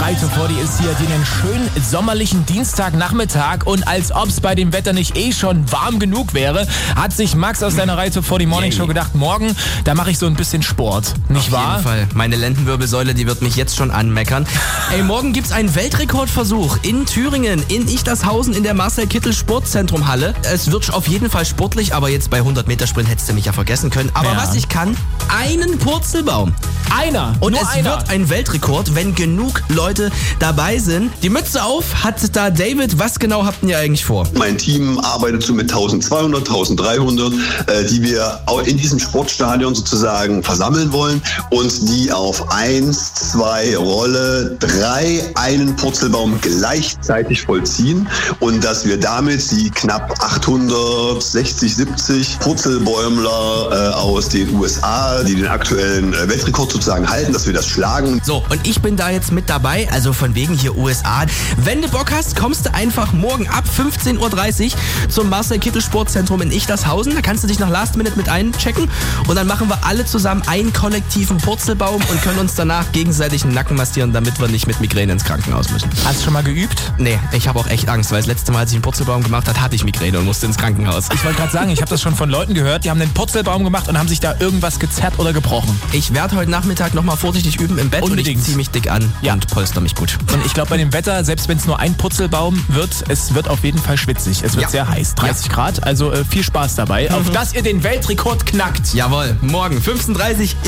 Reiter vor dir ist hier den schönen sommerlichen Dienstagnachmittag und als ob es bei dem Wetter nicht schon warm genug wäre, hat sich Max aus seiner Reiter vor die Morning Show gedacht, morgen, da mache ich so ein bisschen Sport, nicht wahr? Auf jeden Fall. Meine Lendenwirbelsäule, die wird mich jetzt schon anmeckern. Ey, morgen gibt's einen Weltrekordversuch in Thüringen, in Ichtershausen, in der Marcel-Kittel-Sportzentrum Halle. Es wird auf jeden Fall sportlich, aber jetzt bei 100 Meter Sprint hättest du mich ja vergessen können. Aber was ich kann, einen Purzelbaum. Einer. Und es wird ein Weltrekord, wenn genug Leute dabei sind. Die Mütze auf hat da David. Was genau habt ihr eigentlich vor? Mein Team arbeitet so mit 1200, 1300, die wir in diesem Sportstadion sozusagen versammeln wollen und die auf 1, 2, Rolle, 3 einen Purzelbaum gleichzeitig vollziehen und dass wir damit die knapp 860, 70 Purzelbäumler aus den USA, die den aktuellen Weltrekord sozusagen halten, dass wir das schlagen. So, und ich bin da jetzt mit dabei, also von wegen hier USA. Wenn du Bock hast, kommst du einfach morgen ab 15.30 Uhr zum Marcel-Kittel-Sportzentrum in Ichtershausen. Da kannst du dich nach Last Minute mit einchecken und dann machen wir alle zusammen einen kollektiven Purzelbaum und können uns danach gegenseitig den Nacken massieren, damit wir nicht mit Migräne ins Krankenhaus müssen. Hast du schon mal geübt? Nee, ich habe auch echt Angst, weil das letzte Mal, als ich einen Purzelbaum gemacht habe, hatte ich Migräne und musste ins Krankenhaus. Ich wollte gerade sagen, ich habe das schon von Leuten gehört, die haben den Purzelbaum gemacht und haben sich da irgendwas gezerrt oder gebrochen. Ich werde heute Nachmittag nochmal vorsichtig üben im Bett Unbedingt. und ich ziehe mich dick an und polster mich gut. Und ich glaube, bei dem Wetter, selbst wenn es nur ein Purzelbaum wird, es wird auf jeden Fall schwitzig. Es wird sehr heiß, 30 Grad, also viel Spaß dabei, auf dass ihr den Weltrekord knackt. Jawohl, morgen 15.30 Uhr